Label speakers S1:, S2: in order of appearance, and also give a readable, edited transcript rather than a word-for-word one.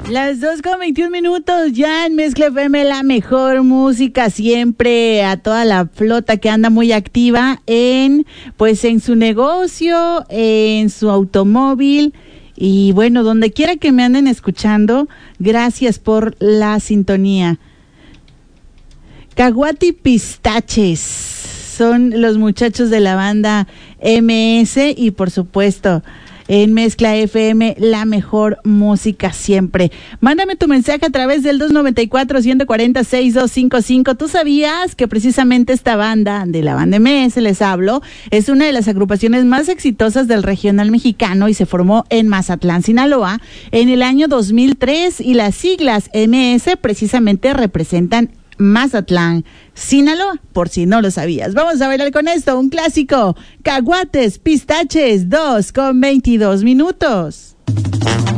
S1: Las 2:21 ya en Mezcla FM, la mejor música siempre, a toda la flota que anda muy activa en su negocio, en su automóvil y bueno, donde quiera que me anden escuchando, gracias por la sintonía. Caguati Pistaches son los muchachos de la banda MS y por supuesto en Mezcla FM, la mejor música siempre. Mándame tu mensaje a través del 294-140-6255. ¿Tú sabías que precisamente esta banda, de la banda MS, les hablo, es una de las agrupaciones más exitosas del regional mexicano y se formó en Mazatlán, Sinaloa, en el año 2003 y las siglas MS precisamente representan Mazatlán, Sinaloa, por si no lo sabías. Vamos a bailar con esto, un clásico, Caguates Pistaches, 2:22.